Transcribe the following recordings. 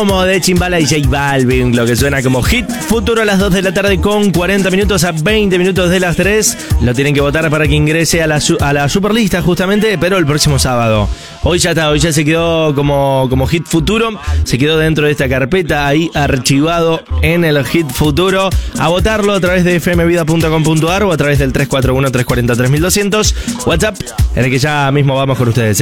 Como de Chimbala y J Balvin, lo que suena como Hit Futuro a las 2 de la tarde con 40 minutos a 20 minutos de las 3. Lo tienen que votar para que ingrese a la Superlista justamente, pero el próximo sábado. Hoy ya está, hoy ya se quedó como Hit Futuro, se quedó dentro de esta carpeta ahí archivado en el Hit Futuro. A votarlo a través de fmvida.com.ar o a través del 341-340-3200 WhatsApp, en el que ya mismo vamos con ustedes,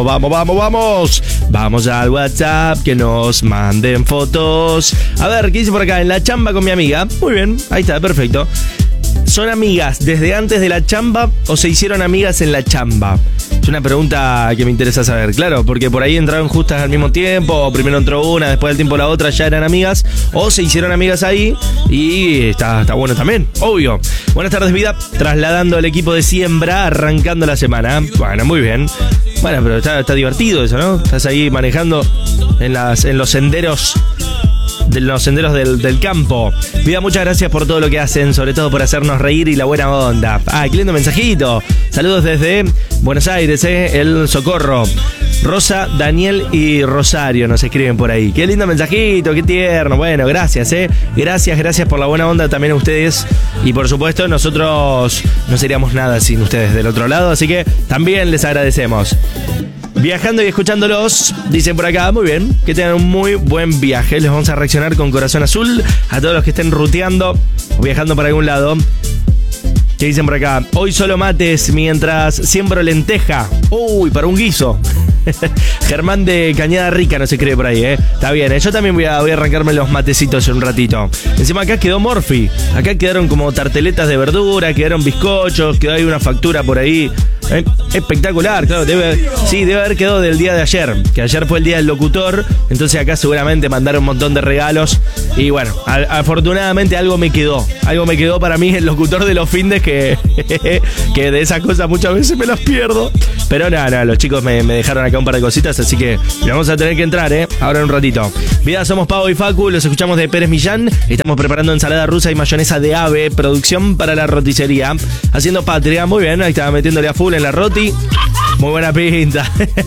Vamos al WhatsApp, que nos manden fotos. A ver, ¿qué dice por acá? En la chamba con mi amiga. Muy bien, ahí está, perfecto. ¿Son amigas desde antes de la chamba o se hicieron amigas en la chamba? Es una pregunta que me interesa saber, claro, porque por ahí entraron justas al mismo tiempo, o primero entró una, después del tiempo la otra, ya eran amigas, o se hicieron amigas ahí, y está bueno también, obvio. Buenas tardes, vida, trasladando al equipo de siembra, arrancando la semana. Bueno, muy bien. Bueno, pero está divertido eso, ¿no? Estás ahí manejando en los senderos del campo. Vida, muchas gracias por todo lo que hacen, sobre todo por hacernos reír y la buena onda. Qué lindo mensajito. Saludos desde Buenos Aires, el Socorro. Rosa, Daniel y Rosario nos escriben por ahí. Qué lindo mensajito, qué tierno. Bueno, gracias, Gracias por la buena onda también a ustedes. Y por supuesto, nosotros no seríamos nada sin ustedes del otro lado, así que también les agradecemos. Viajando y escuchándolos, dicen por acá, muy bien, que tengan un muy buen viaje. Les vamos a reaccionar con corazón azul a todos los que estén ruteando o viajando para algún lado. ¿Qué dicen por acá? Hoy solo mates mientras siembro lenteja. Uy, para un guiso. Germán de Cañada Rica nos escribe por ahí, Está bien, yo también voy a arrancarme los matecitos en un ratito. Encima acá quedó Morphy. Acá quedaron como tarteletas de verdura, quedaron bizcochos, quedó ahí una factura por ahí. Espectacular, claro, debe haber quedado del día de ayer, que ayer fue el día del locutor, entonces acá seguramente mandaron un montón de regalos y bueno, afortunadamente algo me quedó para mí, el locutor de los findes, que de esas cosas muchas veces me las pierdo, pero nada, los chicos me dejaron acá un par de cositas, así que vamos a tener que entrar, ahora en un ratito. Vida, somos Pavo y Facu, los escuchamos de Pérez Millán, estamos preparando ensalada rusa y mayonesa de ave, producción para la roticería, haciendo patria, muy bien, ahí estaba metiéndole a full en la roti. Muy buena pinta.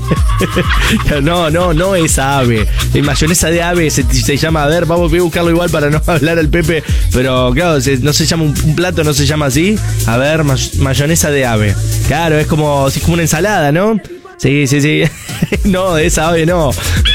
No es ave. Mayonesa de ave se llama. A ver, voy a buscarlo igual para no hablar al Pepe. Pero claro, no se llama un plato, no se llama así. A ver, mayonesa de ave. Claro, es como una ensalada, ¿no? Sí. No, esa ave no.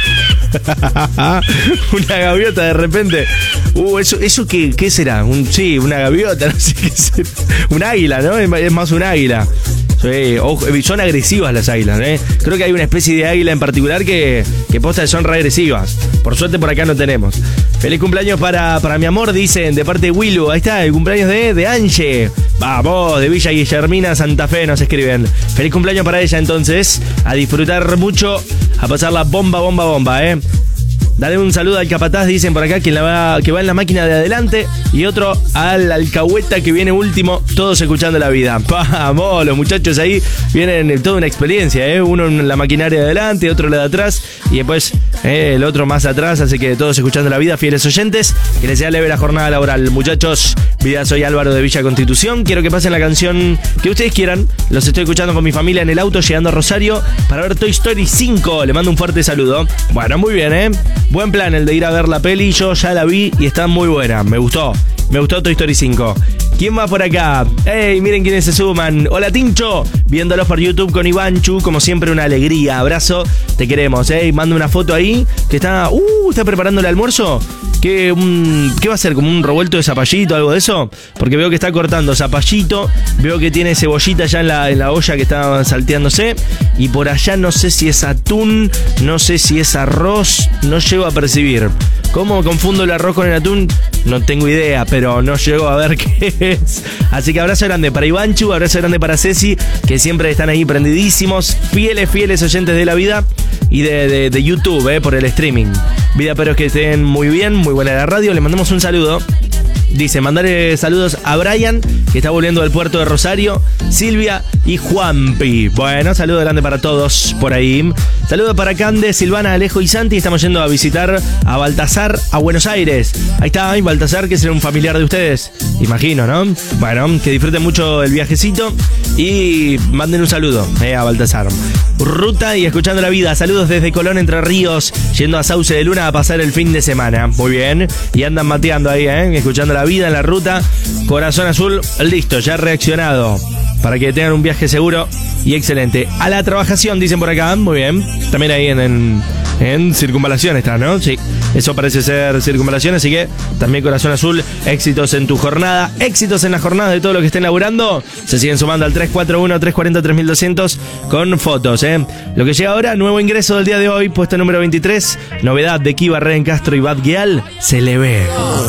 Una gaviota de repente. ¿Eso qué será? Una gaviota, no sé qué será. Un águila, ¿no? Es más un águila. Sí, son agresivas las águilas, Creo que hay una especie de águila en particular que posta son re agresivas. Por suerte por acá no tenemos. Feliz cumpleaños para mi amor, dicen, de parte de Willu. Ahí está, el cumpleaños de Angie. Vamos, de Villa Guillermina, Santa Fe, nos escriben. Feliz cumpleaños para ella, entonces. A disfrutar mucho, a pasar la bomba, Dale un saludo al capataz, dicen por acá, que va en la máquina de adelante. Y otro al alcahueta que viene último, todos escuchando la vida. Vamos, los muchachos ahí vienen toda una experiencia, Uno en la maquinaria de adelante, otro la de atrás. Y después el otro más atrás, así que todos escuchando la vida, fieles oyentes. Que les sea leve la jornada laboral, muchachos. Vida, soy Álvaro de Villa Constitución. Quiero que pasen la canción que ustedes quieran. Los estoy escuchando con mi familia en el auto, llegando a Rosario para ver Toy Story 5. Le mando un fuerte saludo. Bueno, muy bien, Buen plan el de ir a ver la peli, yo ya la vi y está muy buena, me gustó Toy Story 5. ¿Quién va por acá? ¡Ey! Miren quiénes se suman. Hola, Tincho, viéndolos por YouTube con Ivanchu, como siempre una alegría, abrazo, te queremos, manda una foto ahí, que está preparando el almuerzo. ¿Qué va a ser? ¿Como un revuelto de zapallito, algo de eso? Porque veo que está cortando zapallito, veo que tiene cebollita ya en la olla que está salteándose, y por allá no sé si es atún, no sé si es arroz, no llego a percibir. ¿Cómo confundo el arroz con el atún? No tengo idea, pero no llego a ver qué es. Así que abrazo grande para Ivanchu, abrazo grande para Ceci, que siempre están ahí prendidísimos, fieles oyentes de la vida y de YouTube, por el streaming. Vida, pero que estén muy bien, muy buena la radio, les mandamos un saludo. Dice, mandarle saludos a Brian, que está volviendo del puerto de Rosario, Silvia y Juanpi. Bueno, saludo grande para todos por ahí. Saludos para Cande, Silvana, Alejo y Santi. Estamos yendo a visitar a Baltasar a Buenos Aires. Ahí está, ¿y Baltasar, que será un familiar de ustedes? Imagino, ¿no? Bueno, que disfruten mucho el viajecito y manden un saludo a Baltasar. Ruta y escuchando la vida. Saludos desde Colón, Entre Ríos, yendo a Sauce de Luna a pasar el fin de semana. Muy bien. Y andan mateando ahí, escuchando la vida en la ruta. Corazón Azul, listo, ya reaccionado. Para que tengan un viaje seguro y excelente. A la trabajación, dicen por acá. Muy bien. También ahí en Circunvalación está, ¿no? Sí. Eso parece ser Circunvalación, así que también Corazón Azul, éxitos en tu jornada, éxitos en la jornada de todo lo que estén laburando. Se siguen sumando al 341-340-3200 con fotos, Lo que llega ahora, nuevo ingreso del día de hoy, puesto número 23, novedad de Kiva, Reden Castro y Bad Gyal, Se le ve.